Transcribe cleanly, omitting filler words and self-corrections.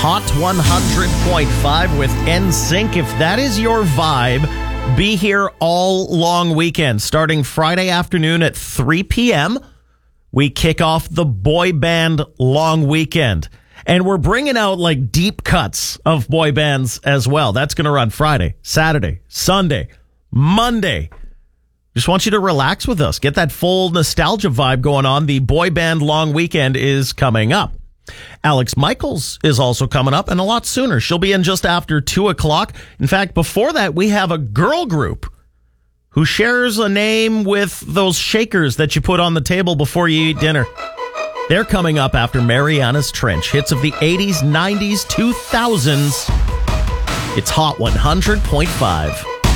Hot 100.5 with NSYNC. If that is your vibe, be here all long weekend. Starting Friday afternoon at 3 p.m., we kick off the boy band long weekend. And we're bringing out like deep cuts of boy bands as well. That's going to run Friday, Saturday, Sunday, Monday. Just want you to relax with us. Get that full nostalgia vibe going on. The boy band long weekend is coming up. Alex Michaels is also coming up, and a lot sooner. She'll be in just after 2 o'clock. In fact, before that, we have a girl group who shares a name with those shakers that you put on the table before you eat dinner. They're coming up after Mariana's Trench. Hits of the 80s, 90s, 2000s. It's Hot 100.5.